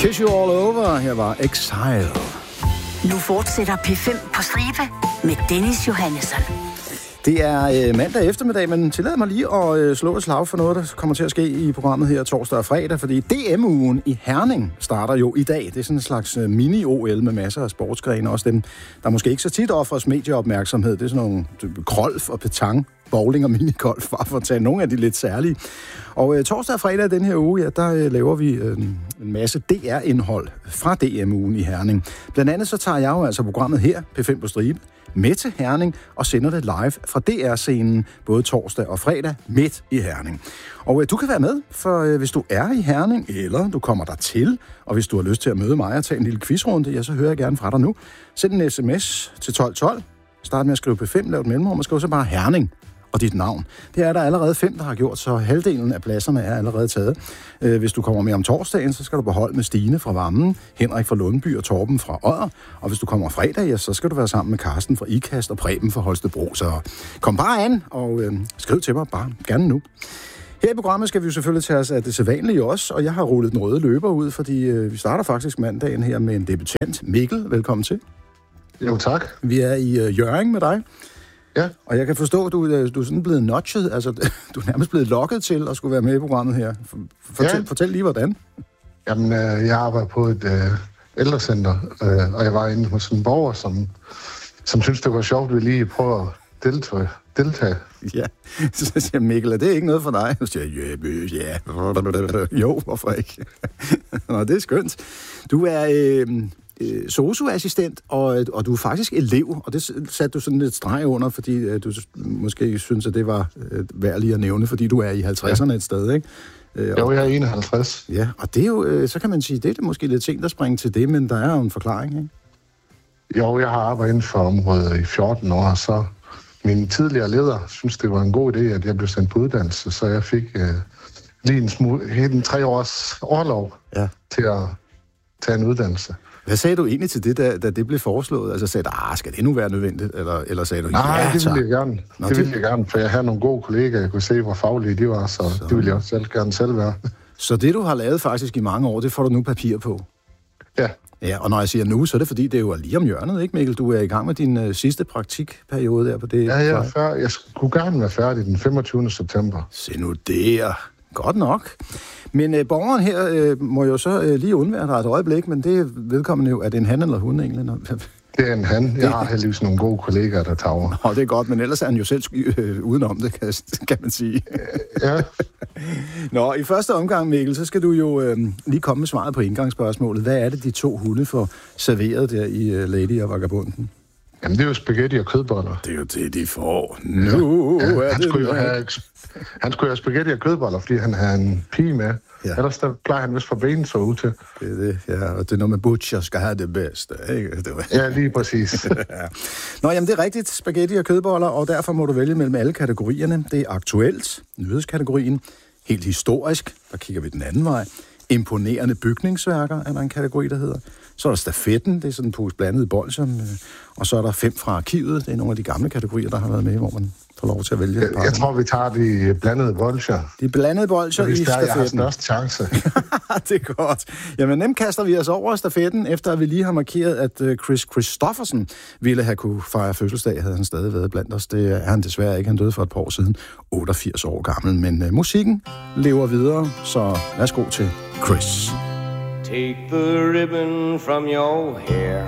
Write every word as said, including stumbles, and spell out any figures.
Kiss You All Over. Her var Exile. Nu fortsætter P fem på stribe med Dennis Johannesson. Det er øh, mandag eftermiddag, men tillad mig lige at øh, slå et slag for noget, der kommer til at ske i programmet her torsdag og fredag, fordi D M-ugen i Herning starter jo i dag. Det er sådan en slags øh, mini-O L med masser af sportsgrene, også dem, der måske ikke så tit offres medieopmærksomhed. Det er sådan nogle golf og petang, bowling og minigolf, bare for at tage nogle af de lidt særlige. Og øh, torsdag og fredag den her uge, ja, der øh, laver vi øh, en masse D R-indhold fra D M-ugen i Herning. Blandt andet så tager jeg jo altså programmet her, P fem på stribe, med til Herning og sender det live fra D R-scenen både torsdag og fredag midt i Herning. Og øh, du kan være med, for øh, hvis du er i Herning, eller du kommer der til, og hvis du har lyst til at møde mig og tage en lille quizrunde, ja, så hører jeg gerne fra dig nu. Send en sms til tolv tolv. Start med at skrive P fem, lav et mellemrum, og skriv så bare Herning og dit navn. Det er der allerede fem, der har gjort, så halvdelen af pladserne er allerede taget. Hvis du kommer med om torsdagen, så skal du beholde med Stine fra Vammen, Henrik fra Lundby og Torben fra Odder. Og hvis du kommer fredag, ja, så skal du være sammen med Karsten fra Ikast og Preben fra Holstebro. Så kom bare an og øh, skriv til mig bare gerne nu. Her i programmet skal vi jo selvfølgelig tage os af det sædvanlige også, og jeg har rullet den røde løber ud, fordi øh, vi starter faktisk mandagen her med en debutant. Mikkel, velkommen til. Jo, tak. Vi er i øh, Hjørring med dig. Ja. Og jeg kan forstå, at du, du er sådan blevet notchet, altså du er nærmest blevet lokket til at skulle være med i programmet her. Fortæl, ja. fortæl lige, hvordan. Jamen, øh, jeg arbejder på et øh, ældrecenter, øh, og jeg var inde hos en borger, som, som synes det var sjovt, at vi lige prøve at deltage. deltage. Ja, så siger jeg, Mikkel, er det ikke noget for dig? Så siger jeg, ja, ja, jo, hvorfor ikke? Nå, det er skønt. Du er øh, sosu-assistent, og, og du er faktisk elev, og det satte du sådan lidt streg under, fordi øh, du måske synes, at det var øh, værd lige at nævne, fordi du er i halvtredserne ja. et sted, ikke? Øh, jo, jeg er enoghalvtreds. Ja, og det er jo, øh, så kan man sige, det er måske lidt ting, der springer til det, men der er jo en forklaring, ikke? Jo, jeg har arbejdet inden for området i fjorten år, og så min tidligere leder synes, det var en god idé, at jeg blev sendt på uddannelse, så jeg fik øh, lige en, smule, en tre års overlov ja. til at tage en uddannelse. Hvad sagde du egentlig til det, da, da det blev foreslået? Altså sagde du, ah, skal det nu være nødvendigt? Eller, eller sagde du, nej, ja, det ville jeg gerne. Nå, det ville jeg gerne, for jeg havde nogle gode kollegaer, jeg kunne se, hvor faglige de var, så, så det ville jeg også selv, gerne selv være. Så det, du har lavet faktisk i mange år, det får du nu papir på? Ja. Ja, og når jeg siger nu, så er det fordi, det er jo lige om hjørnet, ikke Mikkel? Du er i gang med din uh, sidste praktikperiode der på det. Ja, jeg er færdig. Jeg skulle gerne være færdig den femogtyvende september. Se nu der. Godt nok. Men øh, borgeren her øh, må jo så øh, lige undvære dig et øjeblik, men det er vedkommende jo, er det en han eller hun egentlig? Det er en han. Jeg har heldigvis nogle gode kollegaer, der tager. Nå, det er godt, men ellers er han jo selv øh, udenom det, kan, kan man sige. Ja. Nå, i første omgang, Mikkel, så skal du jo øh, lige komme med svaret på indgangsspørgsmålet. Hvad er det, de to hunde får serveret der i øh, Lady og Vagabunden? Jamen, det er jo spaghetti og kødboller. Det er jo det, de får. Nu ja, er han det skulle jo have, han skulle have spaghetti og kødboller, fordi han har en pige med. Ja. Ellers der plejer han vist for benen så ud til. Det er det, ja. Og det er noget med butcher skal have det bedste, ikke? Det var... Ja, lige præcis. ja. Nå, jamen det er rigtigt. Spaghetti og kødboller, og derfor må du vælge mellem alle kategorierne. Det er aktuelt, nyhedskategorien. Helt historisk, der kigger vi den anden vej. Imponerende bygningsværker er der en kategori, der hedder. Så er der stafetten, det er sådan en pose blandede bolsjer. Og så er der fem fra arkivet, det er nogle af de gamle kategorier, der har været med, hvor man får lov til at vælge. Jeg, jeg tror, vi tager de blandede bolsjer. De blandede bolsjer i stafetten. Jeg har størst chance. Det er godt. Jamen, nemt kaster vi os over stafetten, efter at vi lige har markeret, at Chris Christoffersen ville have kunne fejre fødselsdag, havde han stadig været blandt os. Det er han desværre ikke. Han døde for et par år siden. otteogfirs år gammel. Men uh, musikken lever videre, så værsgo til Chris. Take the ribbon from your hair.